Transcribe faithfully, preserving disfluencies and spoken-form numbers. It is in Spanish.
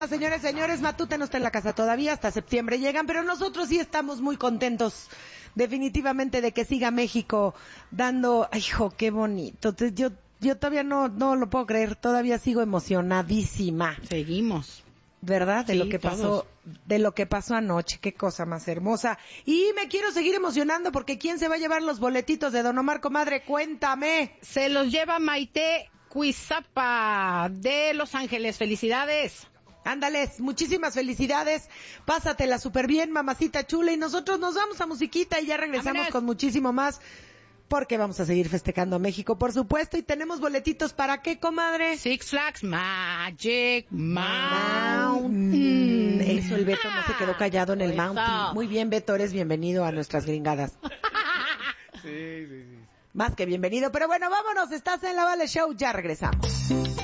Señores, señores, Matute no está en la casa todavía, hasta septiembre llegan, pero nosotros sí estamos muy contentos, definitivamente, de que siga México dando, ay, hijo, qué bonito. Entonces, yo, yo todavía no, no lo puedo creer, todavía sigo emocionadísima. Seguimos. ¿Verdad? De sí, lo que todos. pasó, de lo que pasó anoche, qué cosa más hermosa. Y me quiero seguir emocionando porque ¿quién se va a llevar los boletitos de Don Omar, comadre? Cuéntame. Se los lleva Maite Cuizapa de Los Ángeles. Felicidades. Ándales, muchísimas felicidades, pásatela súper bien, mamacita chula, y nosotros nos vamos a musiquita y ya regresamos Vámonos. con muchísimo más, porque vamos a seguir festejando a México, por supuesto, y tenemos boletitos, ¿para qué, comadre? Six Flags Magic Mountain. Mountain. Eso, el Beto no se quedó callado en el Eso. Mountain. Muy bien, Beto, eres bienvenido a nuestras gringadas. Sí, sí, sí. Más que bienvenido, pero bueno, vámonos, estás en la Vale Show, ya regresamos.